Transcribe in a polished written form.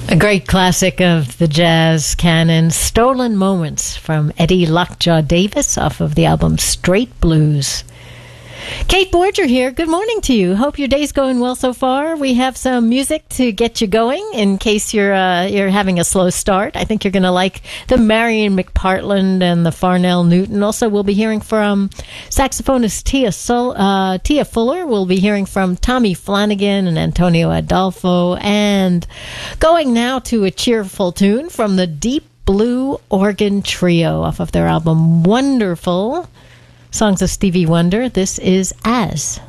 A great classic of the jazz canon, Stolen Moments from Eddie Lockjaw Davis off of the album Straight Blues. Kate Borger here. Good morning to you. Hope your day's going well so far. We have some music to get you going in case you're having a slow start. I think you're going to like the Marion McPartland and the Farnell Newton. Also, we'll be hearing from saxophonist Tia Fuller. We'll be hearing from Tommy Flanagan and Antonio Adolfo. And going now to a cheerful tune from the Deep Blue Organ Trio off of their album Wonderful. Songs of Stevie Wonder. This is As.